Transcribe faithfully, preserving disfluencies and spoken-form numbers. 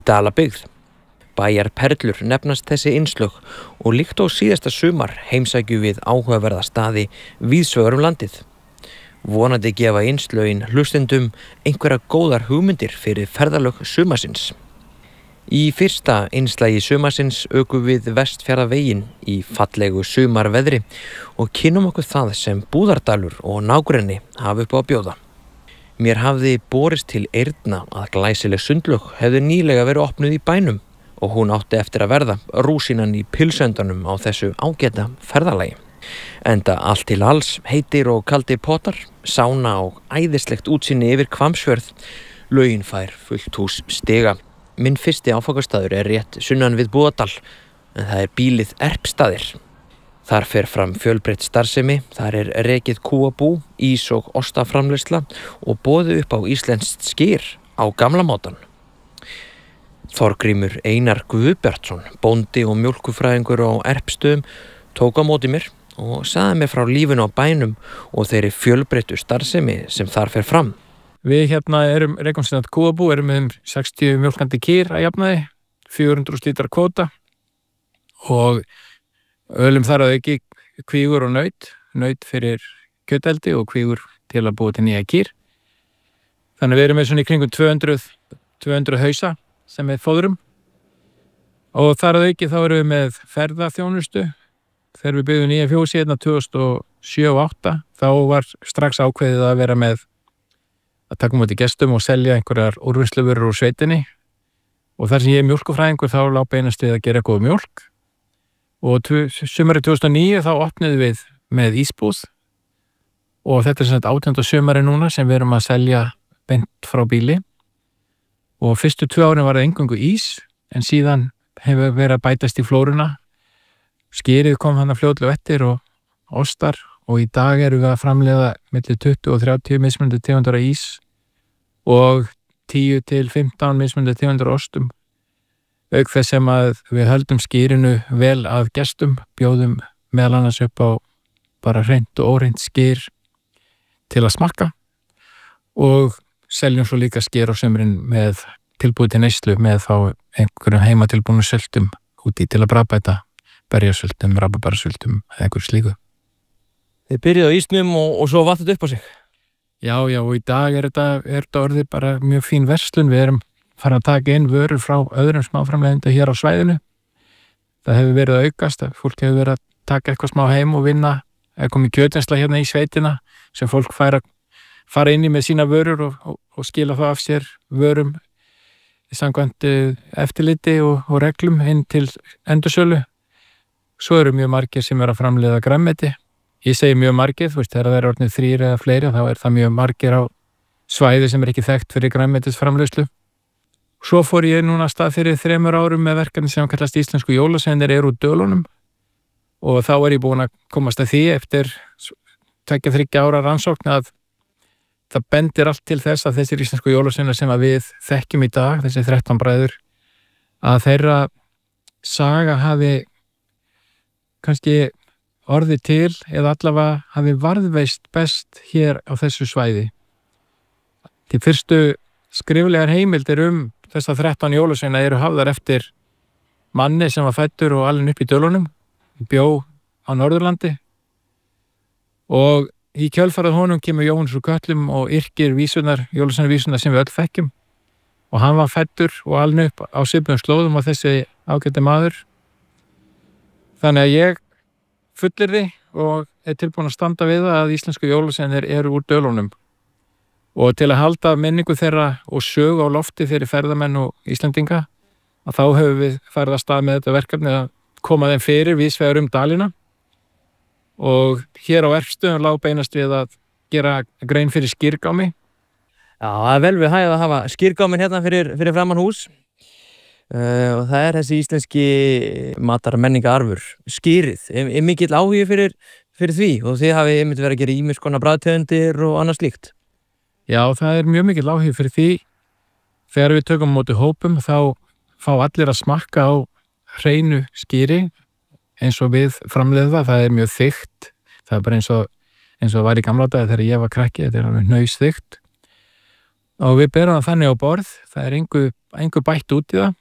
Dalabyggð. Bæjarperlur nefnast þessi innslög og líkt á síðasta sumar heimsækjum við áhugaverða staði víðsvegar um landið. Vonandi gefa innslögin hlustendum einhverja góðar hugmyndir fyrir ferðalög sumarsins. Í fyrsta innslagi sumarsins ökum við Vestfjarðaveginn í fallegu sumarveðri og kynnum okkur það sem Búðardalur og nágrenni hafa upp á að bjóða. Mér hafði borist til eyrna að glæsileg sundlaug hefði nýlega verið opnuð í bænum og hún átti eftir að verða rúsínan í pilsöndanum á þessu ágæta ferðalagi. Enda allt til alls, heitir og kaldir potar, sána og æðislegt útsýni yfir Hvammsfjörð. Laugin fær fullt hús stiga. Minn fyrsti áfangastaður er rétt sunnan við Búðardal, en það er býlið Erpstaðir. Þar fer fram fjölbreytt starfsemi, þar er rekið kúabú, ís og ostaframleiðsla og boðið upp á íslenskt skyr á gamla mátann. Þorgrímur Einar Guðbjartsson, bóndi og mjólkufræðingur á Erpstöðum, tók á móti mér og sagði mér frá lífinu á bænum og þeirri fjölbreyttu starfsemi sem þar fer fram. Við hérna erum rekum sinna kúabú, erum með um sextíu mjólkandi kýr að jafnaði, fjögur hundruð lítrar kvóta og ölum þar að auki kvígur og naut, naut fyrir kjöteldi og kvígur til að búa til nýja kýr. Þannig við erum með svona í kringum tvö hundruð, tvö hundruð hausa sem við fóðrum og þar að auki þá erum við með ferðaþjónustu. Þegar við byggðum nýja fjósi hérna tvö þúsund og sjö og átta þá var strax ákveðið að vera með að taka móti gestum og selja einhverjar úrvinnsluvörur úr sveitinni og þar sem ég er mjólkufræðingur þá lá beinast við að gera góð mjólk. Og sumarið tvö þúsund og níu þá opnuðum við með ísbúð og þetta er sem sagt átjánda sumarið núna sem við erum að selja beint frá bíli og fyrstu tvö árin var það eingöngu ís en síðan hefur verið að bætast í flóruna. Skýrið kom hann að fljótlega eftir og ostar og í dag erum við að framleiða milli tuttugu og þrjátíu mismunandi tegundar af ís og tíu til fimmtán mismunandi tegundar af ostum. Auk þess sem að við höldum skýrinu vel að gestum, bjóðum meðal annars upp á bara hreint og óhreint skýr til að smakka og seljum svo líka skýr á sumrin með tilbúið til neyslu með þá einhverjum heimatilbúnum sultum úti til að bragðbæta berjasultum, rabarbarasultum eða einhverju slíku. Þið byrjuðu á ísnum og, og svo vatt þetta upp á sig? Já, já, og í dag er þetta, er þetta orðið bara mjög fín verslun. Við erum fara að taka inn vörur frá öðrum smáframleiðendum hér á svæðinu. Það hefur verið að aukast, fólk hefur verið að taka eitthvað smá heim og vinna, eða komið kjötvinnsla hérna í sveitina sem fólk fær að fara inn í með sína vörur og, og, og skila þá af sér vörum samkvæmt eftirliti og, og reglum inn til endursölu. Svo eru mjög margir sem er að framleiða grænmeti. Ég segi mjög margir, þú veist, þegar það er orðnir þrír eða fleiri, þá er það mjög margir á svæði sem er ekki þekkt fyrir grænmetisframleiðslu. Svo fór ég núna að stað fyrir þremur árum með verkefni sem kallast Íslensku jólasveinar eru úr Dölunum og þá er ég búin að komast að því eftir tveggja þriggja ára rannsókn að það bendir allt til þess að þessir Íslensku jólasveinar sem að við þekkjum í dag, þessi þrettán bræður, að þeirra saga hafi kannski orðið til eða allavega hafi varðveist best hér á þessu svæði. Til fyrstu skriflegar heimildir um þessar þrettán jólasveina eru hafðar eftir manni sem var fæddur og alinn upp í Dölunum, bjó á Norðurlandi og í kjölfarið honum kemur Jóhannes úr Kötlum og yrkir vísunar, jólasveinavísunar sem við öll þekkjum og hann var fæddur og alinn upp á svipuðum slóðum á þessi ágæti maður. Þannig að ég fullyrði og er tilbúin að standa við það að Íslensku jólasveinar eru úr Dölunum. Og til að halda menningu þeirra og sögu á lofti fyrir ferðamenn og Íslendinga að þá hefur við farið að stað með þetta verkefni að koma þeim fyrir víðsvegar um dalina og hér á Erpstöðum lá beinast við að gera grein fyrir skýrgámi. Já, það er vel við hægð að hafa skýrgámin hérna fyrir, fyrir framan hús uh, og það er þessi íslenski matar menningararfur, skýrið, er, er mikill áhugi fyrir, fyrir því og þið hafið einmitt verið að gera ýmis konar bragðtegundir og annað slíkt. Já, það er mjög mikill áhugi fyrir því. Þegar við tökum á móti hópum þá fá allir að smakka á hreinu skýri eins og við framleiðum það. Það er mjög þykkt. Það er bara eins og, eins og var í gamla daga þegar ég var krakki. Þetta er alveg hnausþykkt. og við berum það þannig á borð, það er engu, engu bætt út í það